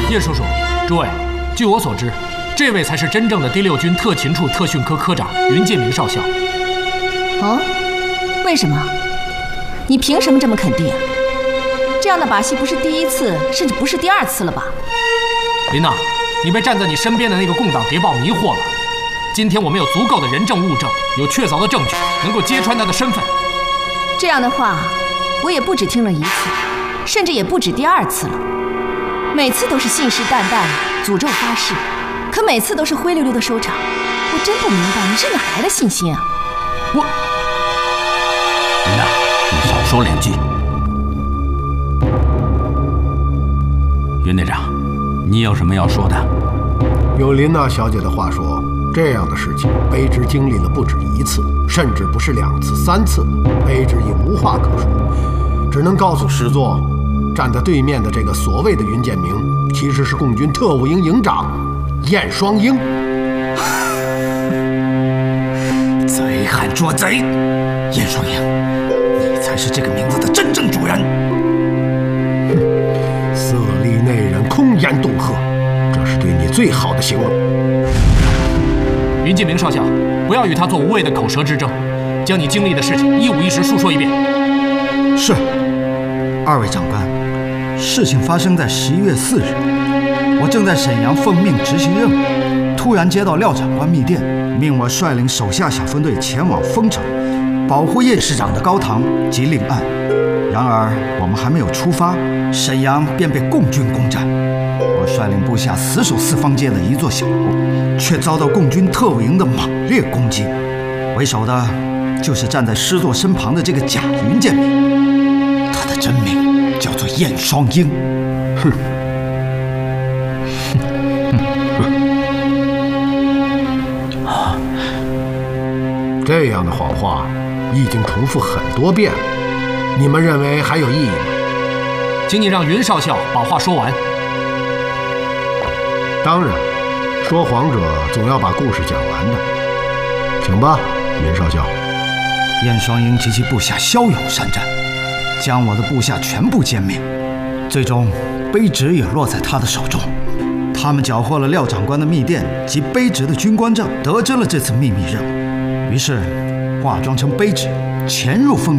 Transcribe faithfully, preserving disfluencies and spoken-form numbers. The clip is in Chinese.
叶叔叔，诸位，据我所知，这位才是真正的第六军特勤处特训科科长云建明少校。 哦，为什么？你凭什么这么肯定啊？这样的把戏不是第一次，甚至不是第二次了吧？ 琳娜，你被站在你身边的那个共党谍报迷惑了。今天我们有足够的人证物证，有确凿的证据，能够揭穿他的身份。 这样的话，我也不止听了一次，甚至也不止第二次了。每次都是信誓旦旦、诅咒发誓，可每次都是灰溜溜的收场。我真不明白你是哪来的信心啊！ 我， 琳娜，你少说两句。云队长，你有什么要说的？ 有琳娜小姐的话说，这样的事情，卑职经历了不止一次，甚至不是两次、三次。卑职已无话可说，只能告诉师座，站在对面的这个所谓的云建明，其实是共军特务营营长燕双鹰。 贼喊捉贼！燕双鹰，你才是这个名字的真正主人。 哼，色厉内荏，空言恫吓，这是对你最好的形容。 云建明少校，不要与他做无谓的口舌之争，将你经历的事情一五一十述说一遍。 是，二位长官，事情发生在十一月四日，我正在沈阳奉命执行任务，突然接到廖长官密电，命我率领手下小分队前往丰城，保护叶市长的高堂及令案。然而我们还没有出发，沈阳便被共军攻占。我率领部下死守四方街的一座小楼，却遭到共军特务营的猛烈攻击。为首的就是站在师座身旁的这个假云建明，他的真名叫做燕双鹰。 哼，啊，这样的谎话已经重复很多遍了，你们认为还有意义吗？ 请你让云少校把话说完。 当然，说谎者总要把故事讲完的。请吧，云少校。 燕双鹰及其部下骁勇善战，将我的部下全部歼灭，最终卑职也落在他的手中。他们缴获了廖长官的密电及卑职的军官证，得知了这次秘密任务，于是化妆成卑职潜入丰